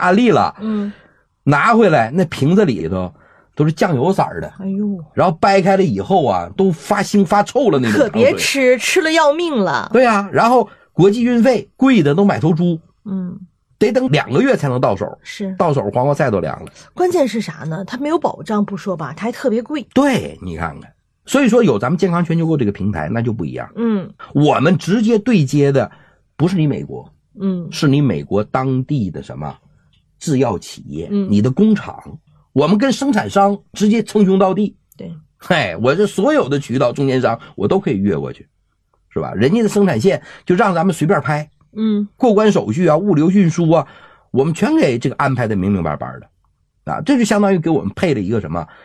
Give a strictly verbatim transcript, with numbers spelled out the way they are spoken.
案例了， 嗯， 拿回来那瓶子里头都是酱油色的， 哎呦， 然后掰开了以后啊，都发腥发臭了那种。 可别吃，吃了要命了。 对啊，然后国际运费贵的都买头猪， 嗯， 得等两个月才能到手， 是到手黄瓜菜都凉了。 关键是啥呢？它没有保障不说吧，它还特别贵。 对，你看看，所以说有咱们健康全球购这个平台，那就不一样。 嗯， 我们直接对接的不是你美国， 嗯， 是你美国当地的什么制药企业， 嗯， 你的工厂，我们跟生产商直接称兄道弟。 对， 嘿，我这所有的渠道中间商我都可以越过去，是吧？人家的生产线就让咱们随便拍， 嗯， 过关手续啊，物流运输啊，我们全给这个安排的明明白白的，啊，这就相当于给我们配了一个什么